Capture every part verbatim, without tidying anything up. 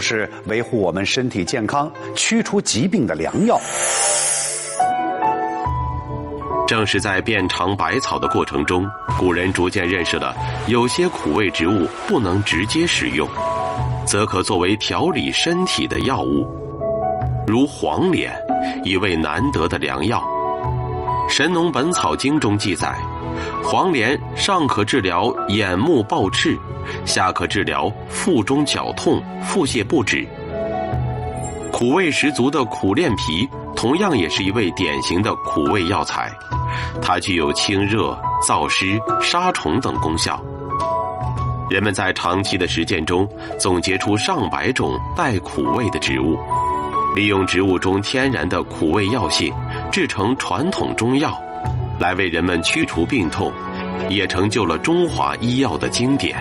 是维护我们身体健康、驱除疾病的良药。 正是在遍尝百草的过程中，古人逐渐认识了有些苦味植物不能直接食用，则可作为调理身体的药物，如黄连，一味难得的良药。《神农本草经》中记载，黄连上可治疗眼目暴赤，下可治疗腹中绞痛、腹泻不止。苦味十足的苦楝皮同样也是一味典型的苦味药材，它具有清热、燥湿、杀虫等功效。人们在长期的实践中总结出上百种带苦味的植物，利用植物中天然的苦味药性制成传统中药，来为人们驱除病痛，也成就了中华医药的经典。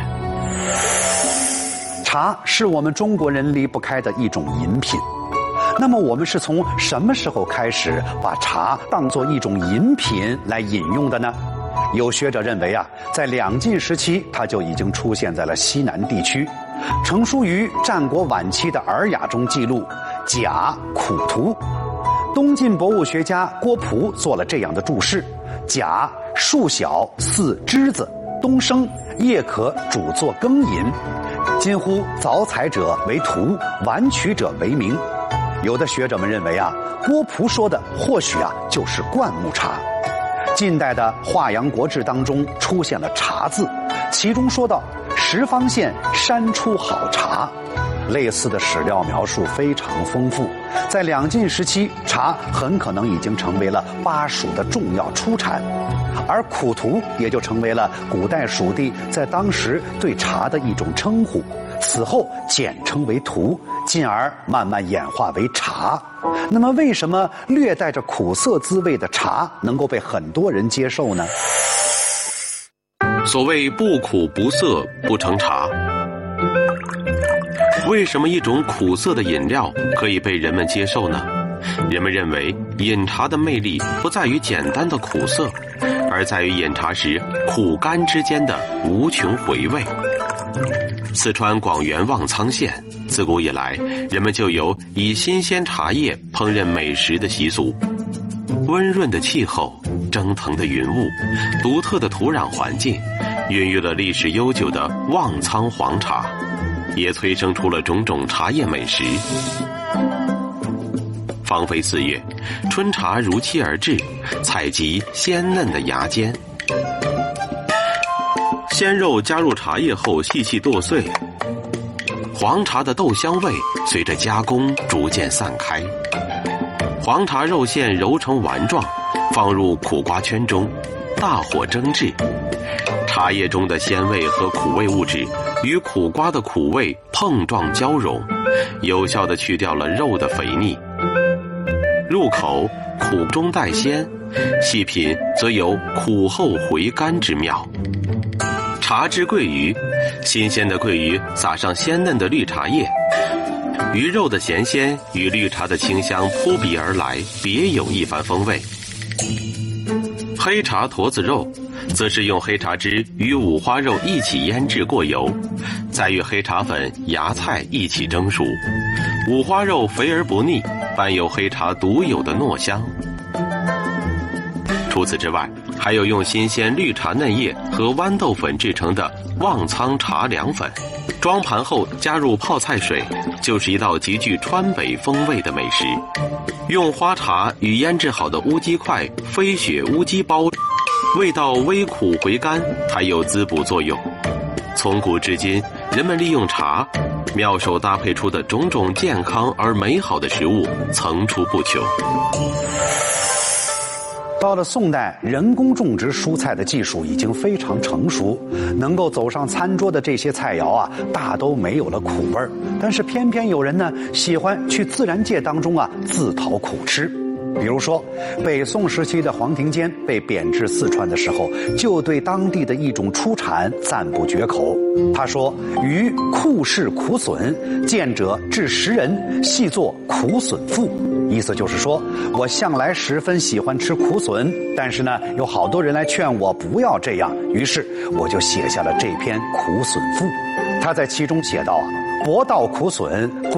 茶是我们中国人离不开的一种饮品。那么我们是从什么时候开始把茶当作一种饮品来饮用的呢？有学者认为啊，在两晋时期它就已经出现在了西南地区。成书于战国晚期的《尔雅》中记录甲苦图。东晋博物学家郭璞做了这样的注释：甲树小似栀子，冬生，叶可煮作羹饮。今乎早采者为荼，晚取者为名。有的学者们认为啊，郭璞说的或许啊就是灌木茶。近代的《华阳国志》当中出现了茶字，其中说到十方县山出好茶。类似的史料描述非常丰富。在两晋时期，茶很可能已经成为了巴蜀的重要出产，而苦荼也就成为了古代蜀地在当时对茶的一种称呼，此后简称为荼，进而慢慢演化为茶。那么为什么略带着苦涩滋味的茶能够被很多人接受呢？ 所谓不苦不涩不成茶。为什么一种苦涩的饮料可以被人们接受呢？人们认为饮茶的魅力不在于简单的苦涩，而在于饮茶时苦甘之间的无穷回味。四川广元望苍县自古以来，人们就有以新鲜茶叶烹饪美食的习俗。温润的气候、蒸腾的云雾、独特的土壤环境，孕育了历史悠久的望苍黄茶，也催生出了种种茶叶美食。芳菲四月，春茶如期而至，采集鲜嫩的芽尖。鲜肉加入茶叶后细细剁碎，黄茶的豆香味随着加工逐渐散开。黄茶肉馅揉成丸状，放入苦瓜圈中，大火蒸制。茶叶中的鲜味和苦味物质与苦瓜的苦味碰撞交融，有效地去掉了肉的肥腻。入口苦中带鲜，细品则有苦后回甘之妙。茶之桂鱼，新鲜的桂鱼撒上鲜嫩的绿茶叶，鱼肉的咸鲜与绿茶的清香扑鼻而来，别有一番风味。黑茶驼子肉则是用黑茶汁与五花肉一起腌制过油，再与黑茶粉、芽菜一起蒸熟。五花肉肥而不腻，伴有黑茶独有的糯香。除此之外，还有用新鲜绿茶嫩叶和豌豆粉制成的望苍茶凉粉，装盘后加入泡菜水，就是一道极具川北风味的美食。用花茶与腌制好的乌鸡块、飞雪乌鸡包，味道微苦回甘，还有滋补作用。从古至今，人们利用茶妙手搭配出的种种健康而美好的食物层出不穷。 到了宋代，人工种植蔬菜的技术已经非常成熟，能够走上餐桌的这些菜肴啊，大都没有了苦味儿。但是偏偏有人呢，喜欢去自然界当中啊自讨苦吃。比如说，北宋时期的黄庭坚被贬至四川的时候，就对当地的一种出产赞不绝口。他说：“鱼酷嗜苦笋，见者至食人，细作苦笋赋。”意思就是说，我向来十分喜欢吃苦笋，但是呢，有好多人来劝我不要这样，于是我就写下了这篇苦笋赋。他在其中写道啊：“博道苦笋。”